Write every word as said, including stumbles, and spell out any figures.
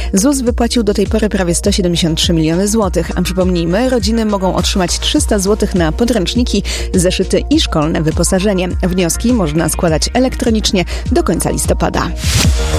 ZUS wypłacił do tej pory prawie sto siedemdziesiąt trzy miliony złotych, a przypomnijmy, rodziny mogą otrzymać trzysta złotych na podręczniki, zeszyty i szkolne wyposażenie. Wnioski można składać elektronicznie do końca listopada.